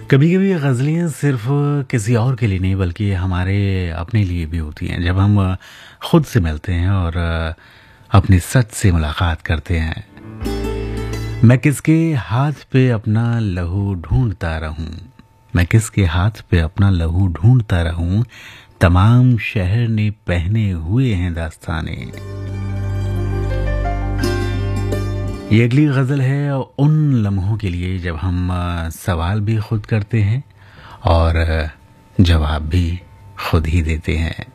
कभी कभी गज़लें सिर्फ किसी और के लिए नहीं बल्कि हमारे अपने लिए भी होती हैं जब हम खुद से मिलते हैं और अपने सच से मुलाकात करते हैं। मैं किसके हाथ पे अपना लहू ढूंढता रहूं, मैं किसके हाथ पे अपना लहू ढूंढता रहूं, तमाम शहर ने पहने हुए हैं दास्ताने। ये अगली गज़ल है उन लम्हों के लिए जब हम सवाल भी खुद करते हैं और जवाब भी खुद ही देते हैं।